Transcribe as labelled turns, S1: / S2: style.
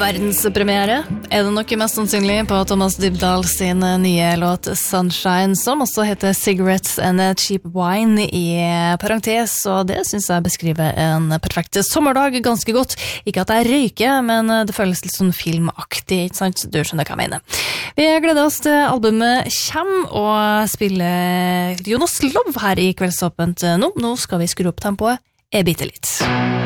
S1: Verdenspremiere det nok mest sannsynlig på Thomas Dybdahl sin nye låt Sunshine, som også heter Cigarettes and Cheap Wine i parentes, og det synes jeg beskriver en perfekt sommerdag ganske godt. Ikke at jeg røyker, men det føles litt sånn filmaktig, ikke sant? Du skjønner hva jeg mener. Vi gleder oss til albumet Kjem og spiller Jonas Love her i Kveldsåpent nå. Nå skal vi skru opp tempoet bitte litt.